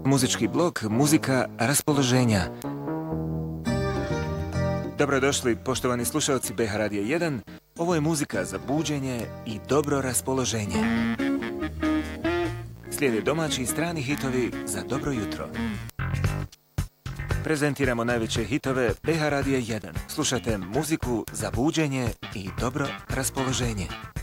Muzički blok Muzika raspoloženja. Dobrodošli, poštovani slušalci BH Radija 1. Ovo je muzika za buđenje i dobro raspoloženje. Slijede domaći i strani hitovi za dobro jutro. Prezentiramo najveće hitove BH Radija 1. Slušajte muziku za buđenje i dobro raspoloženje.